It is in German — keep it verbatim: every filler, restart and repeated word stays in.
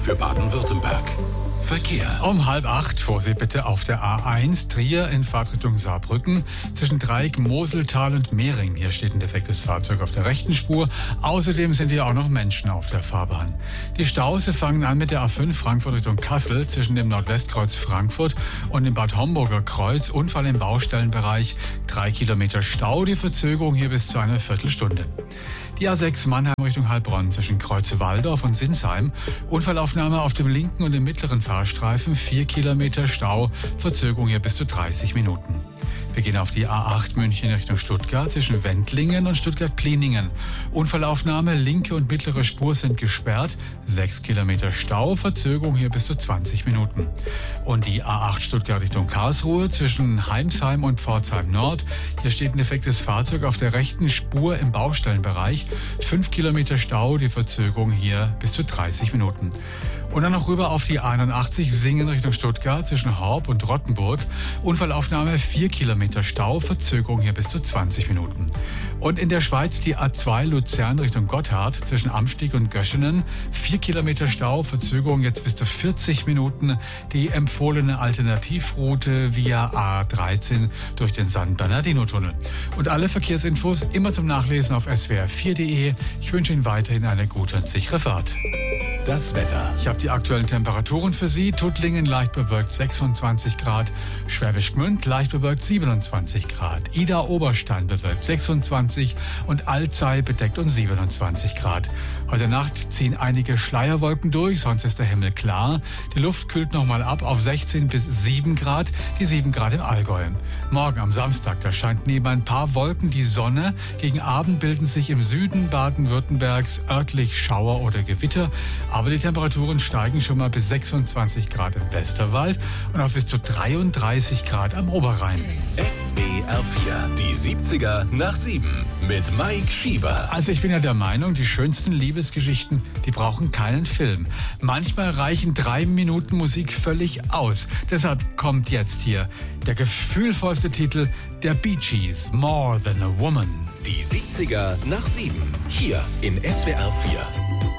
für Baden-Württemberg. Verkehr. Um halb acht, Vorsicht bitte auf der A eins, Trier in Fahrtrichtung Saarbrücken, zwischen Dreieck, Moseltal und Mehring. Hier steht ein defektes Fahrzeug auf der rechten Spur. Außerdem sind hier auch noch Menschen auf der Fahrbahn. Die Staus fangen an mit der A fünf Frankfurt Richtung Kassel, zwischen dem Nordwestkreuz Frankfurt und dem Bad Homburger Kreuz. Unfall im Baustellenbereich, drei Kilometer Stau, die Verzögerung hier bis zu einer Viertelstunde. Die A sechs Mannheim Richtung Heilbronn zwischen Kreuze-Waldorf und Sinsheim. Unfallaufnahme auf dem linken und dem mittleren Fahrstreifen, vier Kilometer Stau, Verzögerung hier bis zu dreißig Minuten. Wir gehen auf die A acht München Richtung Stuttgart zwischen Wendlingen und Stuttgart-Pliningen. Unfallaufnahme, linke und mittlere Spur sind gesperrt, sechs Kilometer Stau, Verzögerung hier bis zu zwanzig Minuten. Und die A acht Stuttgart Richtung Karlsruhe zwischen Heimsheim und Pforzheim Nord. Hier steht ein defektes Fahrzeug auf der rechten Spur im Baustellenbereich, fünf Kilometer Stau, die Verzögerung hier bis zu dreißig Minuten. Und dann noch rüber auf die A einundachtzig Singen Richtung Stuttgart zwischen Horb und Rottenburg. Unfallaufnahme, vier Kilometer Stau, Verzögerung hier bis zu zwanzig Minuten. Und in der Schweiz die A zwei Luzern Richtung Gotthard zwischen Amstieg und Göschenen. vier Kilometer Stau, Verzögerung jetzt bis zu vierzig Minuten. Die empfohlene Alternativroute via A dreizehn durch den San Bernardino-Tunnel. Und alle Verkehrsinfos immer zum Nachlesen auf s w r vier punkt d e. Ich wünsche Ihnen weiterhin eine gute und sichere Fahrt. Das Wetter. Ich habe die aktuellen Temperaturen für Sie. Tuttlingen leicht bewölkt sechsundzwanzig Grad, Schwäbisch Gmünd leicht bewölkt siebenundzwanzig Grad, Ida Oberstein bewölkt sechsundzwanzig und Alzey bedeckt um siebenundzwanzig Grad. Heute Nacht ziehen einige Schleierwolken durch, sonst ist der Himmel klar. Die Luft kühlt nochmal ab auf sechzehn bis sieben Grad, die sieben Grad im Allgäu. Morgen am Samstag, da scheint neben ein paar Wolken die Sonne. Gegen Abend bilden sich im Süden Baden-Württembergs örtlich Schauer oder Gewitter. Aber die Temperaturen steigen schon mal bis sechsundzwanzig Grad im Westerwald und auf bis zu dreiunddreißig Grad am Oberrhein. S W R vier, die siebziger nach sieben mit Mike Schieber. Also ich bin ja der Meinung, die schönsten Liebesgeschichten, die brauchen keinen Film. Manchmal reichen drei Minuten Musik völlig aus. Deshalb kommt jetzt hier der gefühlvollste Titel der Bee Gees, More Than a Woman. Die siebziger nach sieben, hier in S W R vier.